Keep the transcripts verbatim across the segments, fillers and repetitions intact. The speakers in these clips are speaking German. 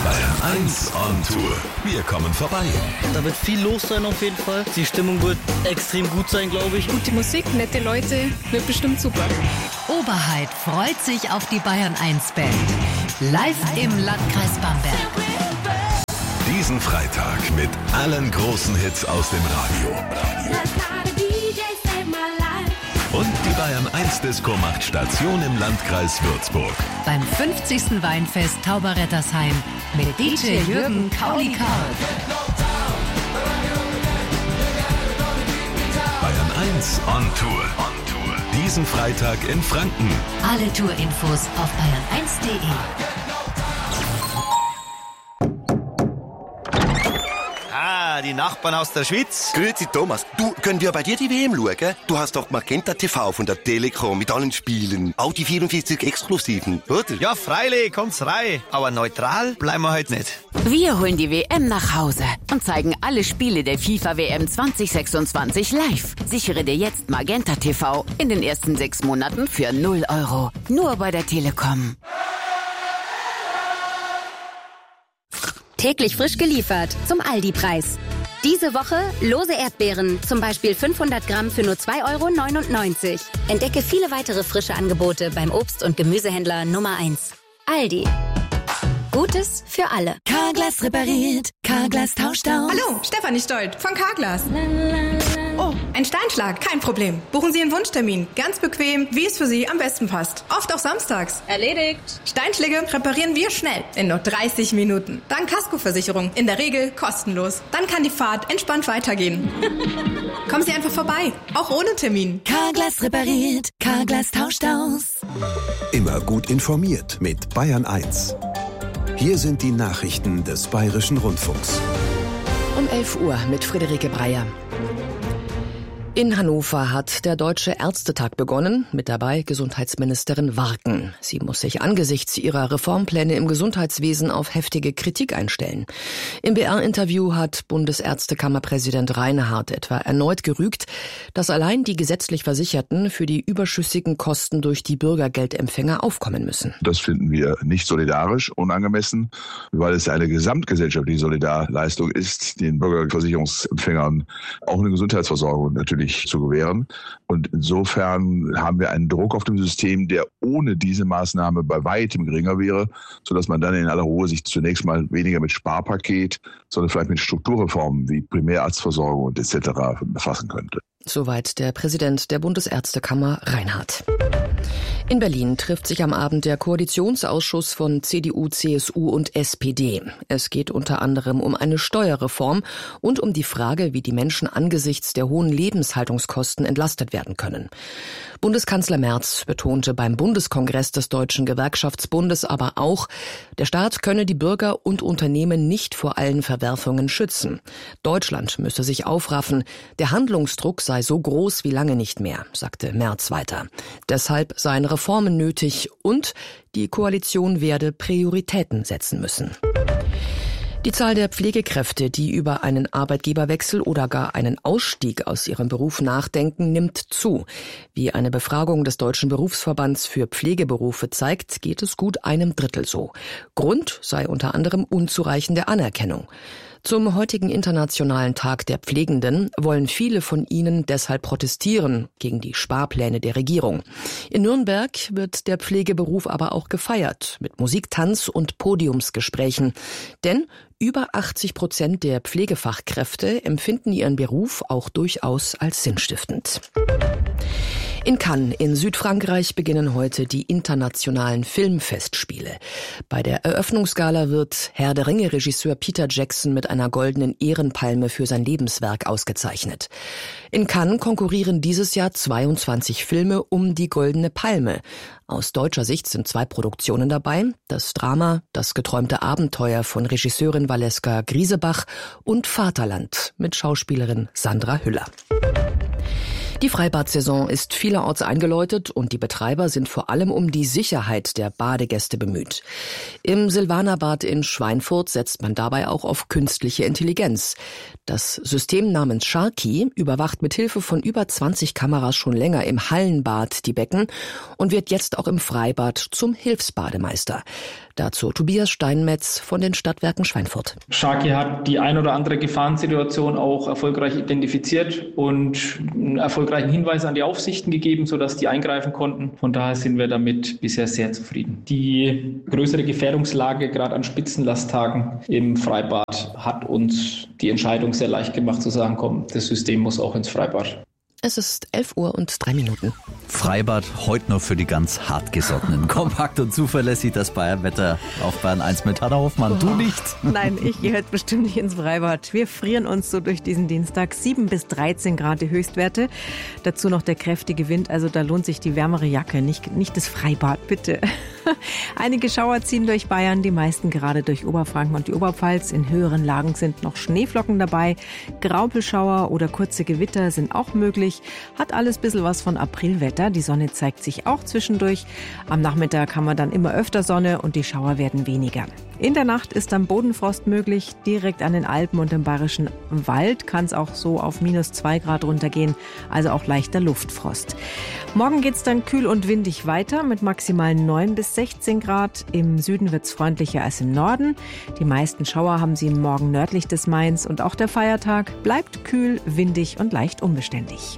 Bayern eins on Tour. Wir kommen vorbei. Da wird viel los sein auf jeden Fall. Die Stimmung wird extrem gut sein, glaube ich. Gute Musik, nette Leute, wird bestimmt super. Oberheit freut sich auf die Bayern eins Band. Live im Landkreis Bamberg. Diesen Freitag mit allen großen Hits aus dem Radio. Und die Bayern eins Disco macht Station im Landkreis Würzburg. Beim fünfzigsten Weinfest Tauberrettersheim mit D J Jürgen Kaulikar. Bayern eins on Tour. On Tour. Diesen Freitag in Franken. Alle Tourinfos auf bayern eins punkt de. Ah, die Nachbarn aus der Schweiz. Grüezi Thomas, du, können wir bei dir die W M schauen? Du hast doch Magenta T V von der Telekom mit allen Spielen. Auch die vierundvierzig Exklusiven, oder? Ja, freilich, kommt's rein. Aber neutral bleiben wir heute nicht. Wir holen die W M nach Hause und zeigen alle Spiele der FIFA W M zwanzig sechsundzwanzig live. Sichere dir jetzt Magenta T V in den ersten sechs Monaten für null Euro. Nur bei der Telekom. Täglich frisch geliefert zum Aldi-Preis. Diese Woche lose Erdbeeren, zum Beispiel fünfhundert Gramm für nur zwei Euro neunundneunzig. Entdecke viele weitere frische Angebote beim Obst- und Gemüsehändler Nummer eins. Aldi. Gutes für alle. Carglass repariert, Carglass tauscht aus. Hallo, Stefanie Stolt von Carglass. Oh, ein Steinschlag, kein Problem. Buchen Sie einen Wunschtermin, ganz bequem, wie es für Sie am besten passt. Oft auch samstags. Erledigt. Steinschläge reparieren wir schnell, in nur dreißig Minuten. Dank Kaskoversicherung, in der Regel kostenlos. Dann kann die Fahrt entspannt weitergehen. Kommen Sie einfach vorbei, auch ohne Termin. Carglass repariert, Carglass tauscht aus. Immer gut informiert mit Bayern eins. Hier sind die Nachrichten des Bayerischen Rundfunks. Um elf Uhr mit Friederike Breyer. In Hannover hat der Deutsche Ärztetag begonnen, mit dabei Gesundheitsministerin Warken. Sie muss sich angesichts ihrer Reformpläne im Gesundheitswesen auf heftige Kritik einstellen. Im B R-Interview hat Bundesärztekammerpräsident Reinhardt etwa erneut gerügt, dass allein die gesetzlich Versicherten für die überschüssigen Kosten durch die Bürgergeldempfänger aufkommen müssen. Das finden wir nicht solidarisch, unangemessen, weil es eine gesamtgesellschaftliche Solidarleistung ist, den Bürgerversicherungsempfängern auch eine Gesundheitsversorgung natürlich zu gewähren. Und insofern haben wir einen Druck auf dem System, der ohne diese Maßnahme bei weitem geringer wäre, sodass man dann in aller Ruhe sich zunächst mal weniger mit Sparpaket, sondern vielleicht mit Strukturreformen wie Primärarztversorgung und et cetera befassen könnte. Soweit der Präsident der Bundesärztekammer Reinhardt. In Berlin trifft sich am Abend der Koalitionsausschuss von C D U, C S U und S P D. Es geht unter anderem um eine Steuerreform und um die Frage, wie die Menschen angesichts der hohen Lebenshaltungskosten entlastet werden können. Bundeskanzler Merz betonte beim Bundeskongress des Deutschen Gewerkschaftsbundes aber auch, der Staat könne die Bürger und Unternehmen nicht vor allen Verwerfungen schützen. Deutschland müsse sich aufraffen, der Handlungsdruck sei so groß wie lange nicht mehr, sagte Merz weiter. Deshalb seien Reformen nötig und die Koalition werde Prioritäten setzen müssen. Die Zahl der Pflegekräfte, die über einen Arbeitgeberwechsel oder gar einen Ausstieg aus ihrem Beruf nachdenken, nimmt zu. Wie eine Befragung des Deutschen Berufsverbands für Pflegeberufe zeigt, geht es gut einem Drittel so. Grund sei unter anderem unzureichende Anerkennung. Zum heutigen Internationalen Tag der Pflegenden wollen viele von ihnen deshalb protestieren gegen die Sparpläne der Regierung. In Nürnberg wird der Pflegeberuf aber auch gefeiert mit Musik, Tanz und Podiumsgesprächen. Denn über achtzig Prozent der Pflegefachkräfte empfinden ihren Beruf auch durchaus als sinnstiftend. In Cannes in Südfrankreich beginnen heute die internationalen Filmfestspiele. Bei der Eröffnungsgala wird Herr der Ringe-Regisseur Peter Jackson mit einer goldenen Ehrenpalme für sein Lebenswerk ausgezeichnet. In Cannes konkurrieren dieses Jahr zweiundzwanzig Filme um die Goldene Palme. Aus deutscher Sicht sind zwei Produktionen dabei: das Drama Das geträumte Abenteuer von Regisseurin Valeska Griesebach und Vaterland mit Schauspielerin Sandra Hüller. Die Freibad-Saison ist vielerorts eingeläutet und die Betreiber sind vor allem um die Sicherheit der Badegäste bemüht. Im Silvanerbad in Schweinfurt setzt man dabei auch auf künstliche Intelligenz. Das System namens Sharky überwacht mit Hilfe von über zwanzig Kameras schon länger im Hallenbad die Becken und wird jetzt auch im Freibad zum Hilfsbademeister. Dazu Tobias Steinmetz von den Stadtwerken Schweinfurt. Sharky hat die ein oder andere Gefahrensituation auch erfolgreich identifiziert und einen erfolgreichen Hinweis an die Aufsichten gegeben, sodass die eingreifen konnten. Von daher sind wir damit bisher sehr zufrieden. Die größere Gefährdungslage gerade an Spitzenlasttagen im Freibad hat uns die Entscheidung sehr leicht gemacht zu sagen, komm, das System muss auch ins Freibad. Es ist elf Uhr und drei Minuten. Freibad heute noch für die ganz hartgesottenen. Kompakt und zuverlässig das Bayernwetter auf Bayern eins mit Hanna Hofmann. Du nicht? Nein, ich gehe heute bestimmt nicht ins Freibad. Wir frieren uns so durch diesen Dienstag. sieben bis dreizehn Grad die Höchstwerte. Dazu noch der kräftige Wind. Also da lohnt sich die wärmere Jacke, nicht, nicht das Freibad, bitte. Einige Schauer ziehen durch Bayern, die meisten gerade durch Oberfranken und die Oberpfalz. In höheren Lagen sind noch Schneeflocken dabei. Graupelschauer oder kurze Gewitter sind auch möglich. Hat alles ein bisschen was von Aprilwetter. Die Sonne zeigt sich auch zwischendurch. Am Nachmittag haben wir dann immer öfter Sonne und die Schauer werden weniger. In der Nacht ist dann Bodenfrost möglich. Direkt an den Alpen und im Bayerischen Wald kann es auch so auf minus zwei Grad runtergehen. Also auch leichter Luftfrost. Morgen geht es dann kühl und windig weiter mit maximal neun bis sechzehn Grad. Im Süden wird es freundlicher als im Norden. Die meisten Schauer haben sie morgen nördlich des Mains. Und auch der Feiertag bleibt kühl, windig und leicht unbeständig.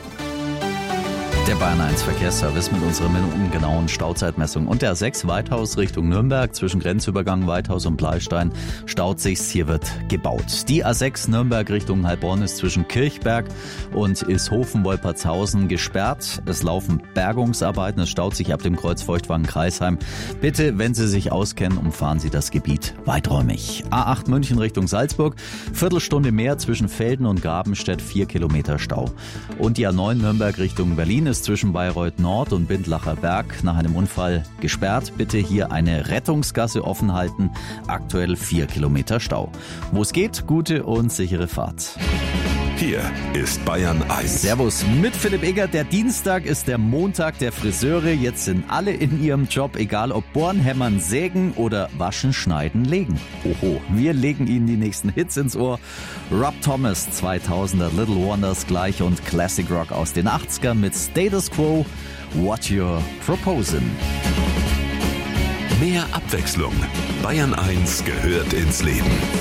Der Bayern eins Verkehrsservice mit unserer minutengenauen Stauzeitmessung. Und der A sechs Weithaus Richtung Nürnberg zwischen Grenzübergang Weithaus und Bleistein staut sich's. Hier wird gebaut. Die A sechs Nürnberg Richtung Heilbronn ist zwischen Kirchberg und Ishofen-Wolpertshausen gesperrt. Es laufen Bergungsarbeiten. Es staut sich ab dem Kreuz Feuchtwagen-Kreisheim. Bitte, wenn Sie sich auskennen, umfahren Sie das Gebiet weiträumig. A acht München Richtung Salzburg. Viertelstunde mehr zwischen Felden und Grabenstedt. Vier Kilometer Stau. Und die A neun Nürnberg Richtung Berlin ist zwischen Bayreuth Nord und Bindlacher Berg nach einem Unfall gesperrt. Bitte hier eine Rettungsgasse offen halten. Aktuell vier Kilometer Stau. Wo es geht, gute und sichere Fahrt. Hier ist Bayern eins. Servus mit Philipp Egert. Der Dienstag ist der Montag der Friseure. Jetzt sind alle in ihrem Job, egal ob bohren, hämmern, sägen oder waschen, schneiden, legen. Oho, wir legen Ihnen die nächsten Hits ins Ohr. Rob Thomas, zweitausender, Little Wonders gleich und Classic Rock aus den achtzigern mit Status Quo, What You're Proposing. Mehr Abwechslung. Bayern eins gehört ins Leben.